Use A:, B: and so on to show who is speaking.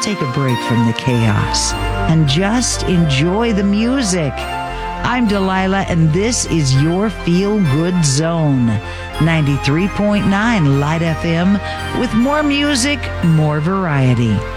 A: take a break from the chaos and just enjoy the music. I'm Delilah, and this is your Feel Good Zone, 93.9 Light FM, with more music, more variety.